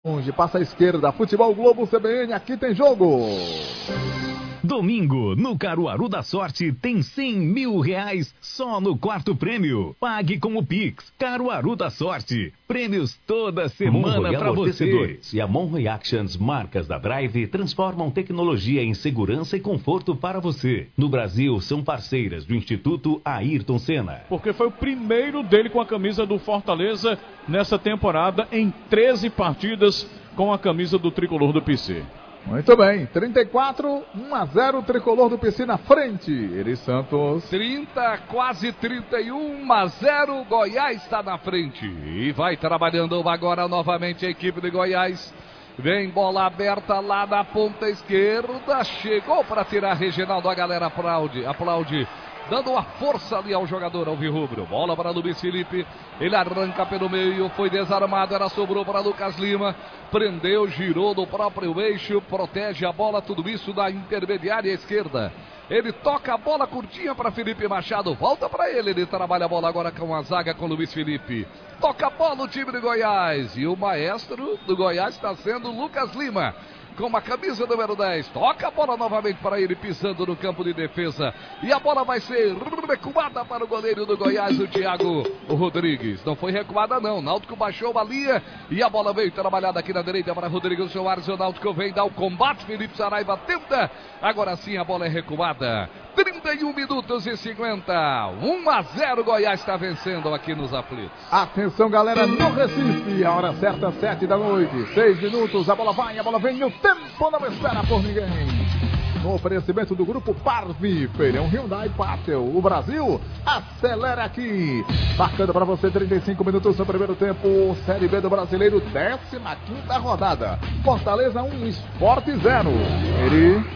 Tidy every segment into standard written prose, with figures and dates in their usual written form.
Longe, passa à esquerda, Futebol Globo CBN, aqui tem jogo. Domingo, no Caruaru da Sorte, tem 100 mil reais só no quarto prêmio. Pague com o Pix. Caruaru da Sorte. Prêmios toda semana para você. E a Mon Reactions, marcas da Drive, transformam tecnologia em segurança e conforto para você. No Brasil, são parceiras do Instituto Ayrton Senna. Porque foi o primeiro dele com a camisa do Fortaleza nessa temporada, em 13 partidas com a camisa do tricolor do PC. Muito bem, 34, 1-0, tricolor do PC na frente. Eri Santos. 30, quase 31, 1-0, Goiás está na frente. E vai trabalhando agora novamente a equipe de Goiás. Vem bola aberta lá na ponta esquerda. Chegou para tirar Reginaldo, a galera aplaude. Dando uma força ali ao jogador alvirrubro. Bola para Luiz Felipe. Ele arranca pelo meio. Foi desarmado. Sobrou para Lucas Lima. Prendeu, girou no próprio eixo. Protege a bola. Tudo isso da intermediária esquerda. Ele toca a bola curtinha para Felipe Machado. Volta para ele. Ele trabalha a bola agora com a zaga com Luiz Felipe. Toca a bola o time de Goiás. E o maestro do Goiás está sendo Lucas Lima, com a camisa número 10, toca a bola novamente para ele, pisando no campo de defesa, e a bola vai ser recuada para o goleiro do Goiás, o Thiago Rodrigues. Não foi recuada não, o Náutico baixou a linha, e a bola veio trabalhada aqui na direita para Rodrigo Soares. O Náutico vem dar o combate, Felipe Saraiva tenta, agora sim a bola é recuada. 31 minutos e 50, 1-0, Goiás está vencendo aqui nos aflitos. Atenção galera, no Recife, a hora certa, 7 da noite, 6 minutos, a bola vai, a bola vem, o tempo não espera por ninguém. No oferecimento do grupo Parvi, Feirão Hyundai Patel, o Brasil acelera aqui. Marcando para você 35 minutos no primeiro tempo, Série B do Brasileiro, 15ª rodada. Fortaleza 1, Sport 0. Ele...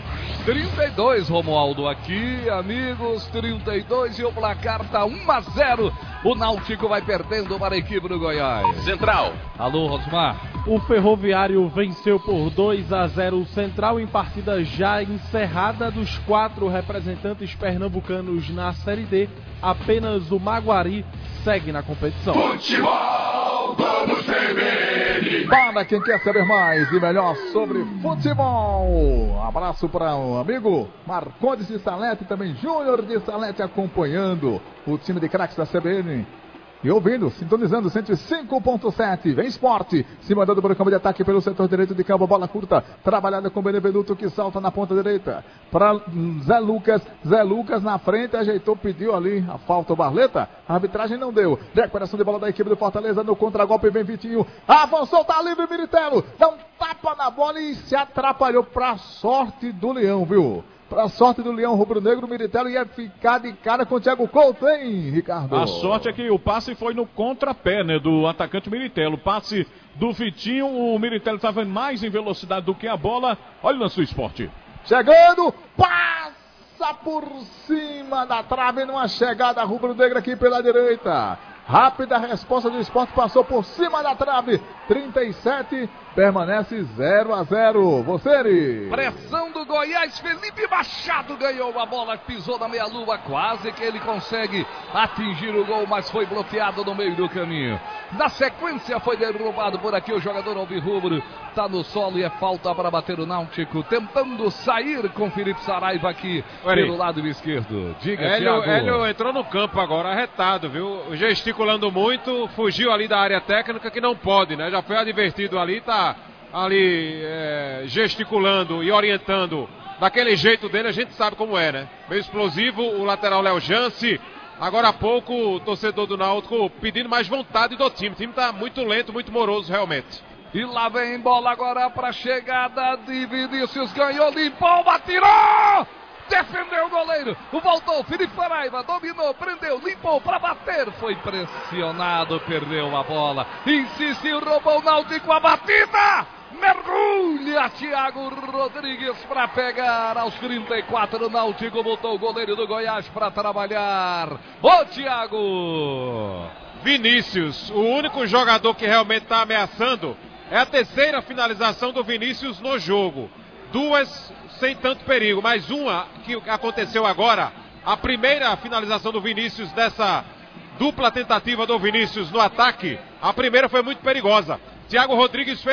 32, Romualdo, aqui, amigos, 32 e o placar tá 1-0. O Náutico vai perdendo para a equipe do Goiás. Central. Alô, Rosmar. O Ferroviário venceu por 2-0 o Central em partida já encerrada. Dos 4 representantes pernambucanos na Série D, apenas o Maguari segue na competição. Futebol, vamos CBN! Para quem quer saber mais e melhor sobre futebol. Abraço para o amigo Marcondes de Salete e também Júnior de Salete acompanhando o time de craques da CBN. E ouvindo, sintonizando 105.7, vem Esporte, se mandando para o campo de ataque pelo setor direito de campo, bola curta, trabalhada com Benevenuto que salta na ponta direita, para Zé Lucas na frente, ajeitou, pediu ali a falta o Barleta, a arbitragem não deu, recuperação de bola da equipe do Fortaleza no contragolpe, vem Vitinho, avançou, tá livre Miritello, dá um tapa na bola e se atrapalhou pra sorte do Leão, viu? Pra sorte do Leão Rubro-Negro, o Miritello ia ficar de cara com o Thiago Couto, hein, Ricardo? A sorte é que o passe foi no contrapé, né, do atacante Miritello. O passe do Vitinho, o Miritello estava mais em velocidade do que a bola. Olha na sua Esporte. Chegando, passa por cima da trave numa chegada rubro-negra aqui pela direita. Rápida resposta do Sport, passou por cima da trave. 37, permanece 0-0. Você, Eri. Pressão do Goiás, Felipe Machado ganhou a bola, pisou na meia-lua, quase que ele consegue atingir o gol, mas foi bloqueado no meio do caminho. Na sequência foi derrubado por aqui o jogador alvirrubro, tá no solo e é falta para bater o Náutico, tentando sair com Felipe Saraiva aqui pelo lado esquerdo. Diga, Thiago. Hélio entrou no campo agora, arretado, viu? Gesticulando muito, fugiu ali da área técnica que não pode, né? Já foi advertido ali, tá ali gesticulando e orientando daquele jeito dele, a gente sabe como é, né? Meio explosivo, o lateral Léo Jance. Agora há pouco o torcedor do Náutico pedindo mais vontade do time. O time tá muito lento, muito moroso realmente. E lá vem bola agora para a chegada de Vinícius, ganhou, limpou, atirou! Defendeu o goleiro, voltou, Felipe Saraiva, dominou, prendeu, limpou para bater, foi pressionado, perdeu a bola, insistiu, roubou o Náutico, a batida, mergulha Thiago Rodrigues para pegar aos 34, o Náutico botou o goleiro do Goiás para trabalhar, ô Thiago! Vinícius, o único jogador que realmente está ameaçando, é a terceira finalização do Vinícius no jogo, 2 sem tanto perigo, mais uma que aconteceu agora, a primeira finalização do Vinícius dessa dupla tentativa do Vinícius no ataque, a primeira foi muito perigosa. Thiago Rodrigues fez